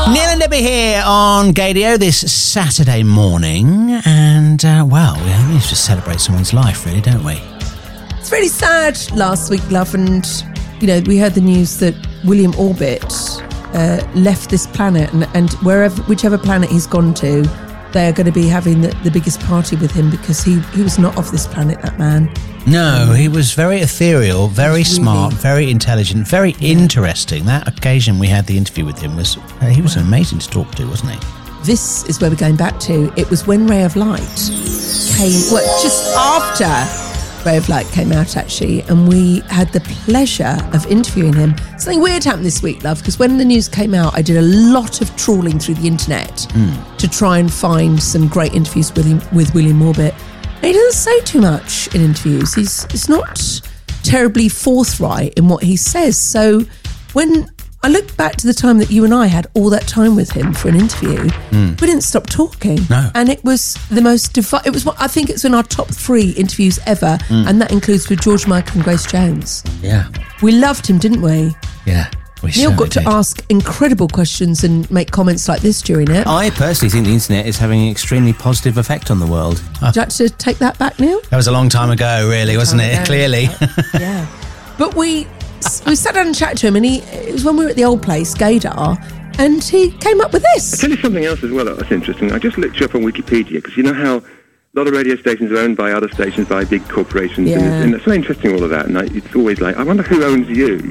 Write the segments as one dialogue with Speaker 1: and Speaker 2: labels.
Speaker 1: Neil and Debbie here on Gaydio this Saturday morning, and we need to celebrate someone's life, really, don't we?
Speaker 2: It's really sad last week, love, and we heard the news that William Orbit left this planet, and whichever planet he's gone to, they are going to be having the biggest party with him, because he was not off this planet, that man.
Speaker 1: No, he was very ethereal, very smart, very intelligent, very interesting. That occasion we had the interview with him he was amazing to talk to, wasn't he?
Speaker 2: This is where we're going back to. It was when Ray of Light came, just after Ray of Light came out, actually, and we had the pleasure of interviewing him. Something weird happened this week, love, because when the news came out, I did a lot of trawling through the internet to try and find some great interviews with William Orbit. He doesn't say too much in interviews. He's not terribly forthright in what he says. So when I look back to the time that you and I had all that time with him for an interview, we didn't stop talking.
Speaker 1: No.
Speaker 2: And it was the most it was I think it's in our top 3 interviews ever, and that includes with George Michael and Grace Jones.
Speaker 1: Yeah.
Speaker 2: We loved him, didn't we?
Speaker 1: Yeah.
Speaker 2: Neil got to ask incredible questions and make comments like this during it.
Speaker 3: I personally think the internet is having an extremely positive effect on the world.
Speaker 2: Would you like to take that back, Neil?
Speaker 1: That was a long time ago, really, wasn't it? Clearly.
Speaker 2: Yeah. But we sat down and chatted to him, and it was when we were at the old place, Gaydar, and he came up with this.
Speaker 4: I'll tell you something else as well that's interesting. I just looked you up on Wikipedia, because you know how a lot of radio stations are owned by other stations, by big corporations, and it's so interesting, all of that, and it's always like, I wonder who owns you?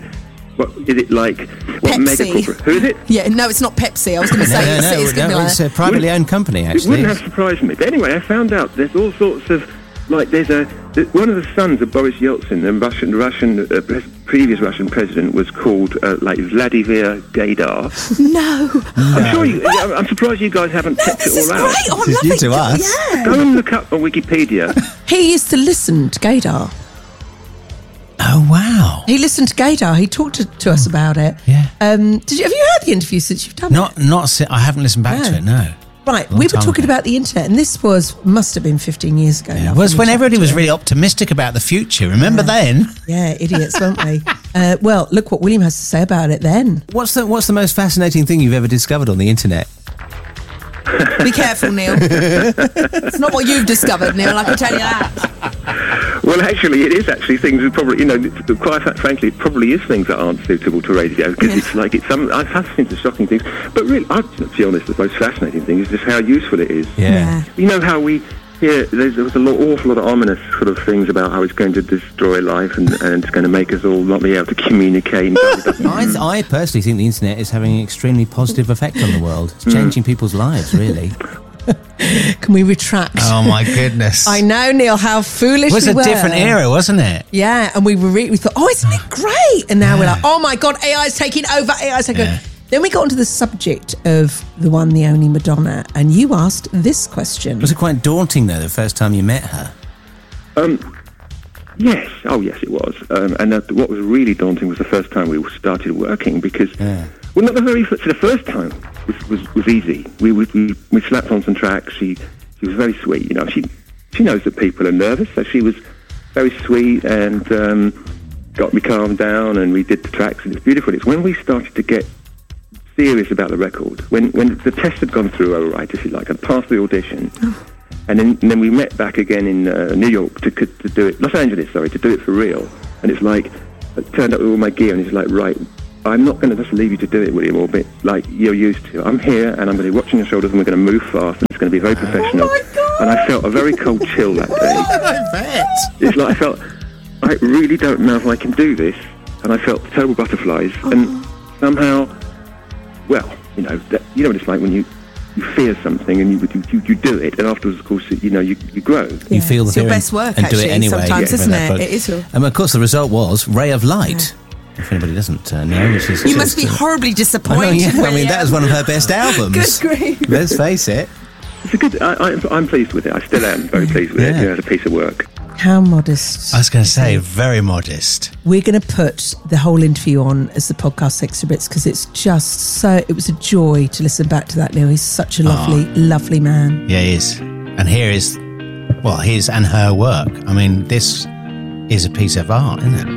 Speaker 4: Is it like what mega corporate? Who is it?
Speaker 2: Yeah, no, it's not Pepsi. I was going to say
Speaker 3: it's a privately owned company, actually.
Speaker 4: It wouldn't have surprised me. But anyway, I found out there's all sorts of, like, one of the sons of Boris Yeltsin, the previous Russian president, was called Vladimir Gaydar.
Speaker 2: No,
Speaker 4: I'm surprised you guys haven't checked it all out.
Speaker 2: Great. Oh,
Speaker 3: this is new to us.
Speaker 2: Yeah.
Speaker 4: Go and look up on Wikipedia.
Speaker 2: He used to listen to Gaydar.
Speaker 1: Oh, wow.
Speaker 2: He listened to Gaydar. He talked to us about it.
Speaker 1: Yeah.
Speaker 2: Have you heard the interview since you've done it?
Speaker 1: I haven't listened back to it, no.
Speaker 2: Right, we were talking about the internet, and this must have been 15 years ago.
Speaker 1: Yeah, it was when everybody was really optimistic about the future. Remember then?
Speaker 2: Yeah, idiots, weren't we? Well, look what William has to say about it then.
Speaker 3: What's the most fascinating thing you've ever discovered on the internet?
Speaker 2: Be careful, Neil. It's not what you've discovered, Neil, I can tell you that.
Speaker 4: Well, actually, it is actually things that probably, quite frankly, it probably is things that aren't suitable to radio, because I have seen some shocking things. But really, to be honest, the most fascinating thing is just how useful it is.
Speaker 3: Yeah.
Speaker 4: You know how there was an awful lot of ominous sort of things about how it's going to destroy life and it's going to make us all not be able to communicate.
Speaker 3: I personally think the internet is having an extremely positive effect on the world. It's changing people's lives, really.
Speaker 2: Can we retract?
Speaker 1: Oh, my goodness.
Speaker 2: I know, Neil, how foolish we were.
Speaker 1: It was a different era, wasn't it?
Speaker 2: Yeah, and we thought, oh, isn't it great? And now we're like, oh, my God, AI's taking over, over. Then we got onto the subject of the one, the only Madonna, and you asked this question.
Speaker 3: Was it quite daunting, though, the first time you met her?
Speaker 4: Yes. Oh, yes, it was. And what was really daunting was the first time we started working, because... Yeah. Well, not the first time was easy. We slapped on some tracks. She was very sweet. She knows that people are nervous, so she was very sweet and got me calmed down. And we did the tracks, and it's beautiful. It's when we started to get serious about the record, when the test had gone through all right, if you like, and passed the audition, and then we met back again in New York to do it, Los Angeles, sorry, to do it for real. And it's like, I turned up with all my gear, and it's like, right. I'm not going to just leave you to do it, William Orbit, like you're used to. I'm here, and I'm going to be watching your shoulders, and we're going to move fast, and it's going to be very professional.
Speaker 2: Oh, my God.
Speaker 4: And I felt a very cold chill that day.
Speaker 1: I bet.
Speaker 4: It's like I felt, I really don't know if I can do this, and I felt terrible butterflies, and somehow, well, you know what it's like when you fear something and you do it, and afterwards, of course, you grow.
Speaker 3: Yeah. You feel the fear
Speaker 2: your best work,
Speaker 3: and
Speaker 2: actually,
Speaker 3: do it anyway.
Speaker 2: Sometimes, isn't it? It is.
Speaker 3: And of course, the result was Ray of Light. Yeah. If anybody doesn't know, which is
Speaker 2: you must be horribly disappointed.
Speaker 3: I mean, that was one of her best albums.
Speaker 2: Good grief.
Speaker 3: Let's face it.
Speaker 4: It's a good. I'm pleased with it. I still am very pleased with it. Yeah, it's a piece of work.
Speaker 2: How modest.
Speaker 1: I was going to say, very modest.
Speaker 2: We're going to put the whole interview on as the podcast Extra Bits, because it's just it was a joy to listen back to that, Neil. He's such a lovely, lovely man.
Speaker 1: Yeah, he is. And here is, his and her work. I mean, this is a piece of art, isn't it?